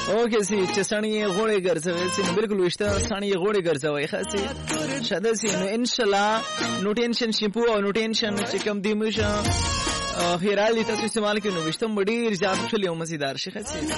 اوکې سي چې سړی غوړې ګرځوي سي بالکل وشته سړی غوړې ګرځوي خاصه شاده سي نو ان شاء الله نو ټینشن شیمپو او نو ټینشن چې کم دی مشه خیرال دي تاسو استعمال کړئ نو وشته ډیر زیات شلی او مزیدار شي خاصه